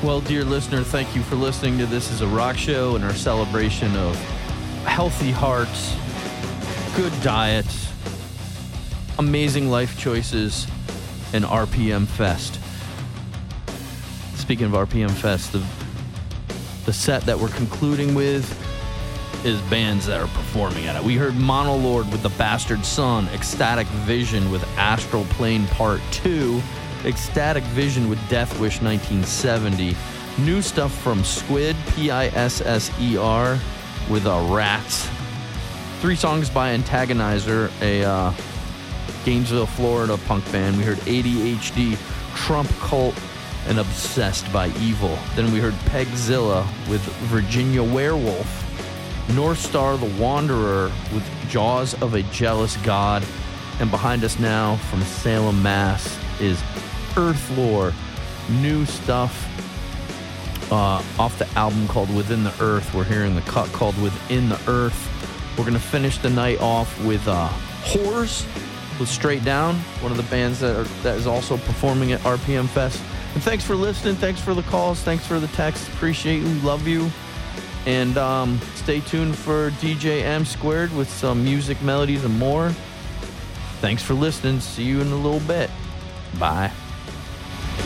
Well, dear listener, thank you for listening to This Is a Rock Show and our celebration of healthy hearts, good diet, amazing life choices, and RPM Fest. Speaking of RPM Fest, the set that we're concluding with is bands that are performing at it. We heard Monolord with The Bastard Son, Ecstatic Vision with Astral Plane Part 2, Ecstatic Vision with Death Wish 1970, new stuff from Squid, Pisser, with Rats, 3 songs by Antagonizer, a Gainesville, Florida punk band. We heard ADHD, Trump Cult, and Obsessed by Evil. Then we heard Pegzilla with Virginia Werewolf, North Star the Wanderer with Jaws of a Jealous God, and behind us now from Salem, Mass is Earthlore, new stuff off the album called Within the Earth. We're hearing the cut called Within the Earth. We're going to finish the night off with Whores with Straight Down, one of the bands that is also performing at RPM Fest. And thanks for listening. Thanks for the calls. Thanks for the texts. Appreciate you. Love you. And stay tuned for DJ M Squared with some music, melodies, and more. Thanks for listening. See you in a little bit. Bye.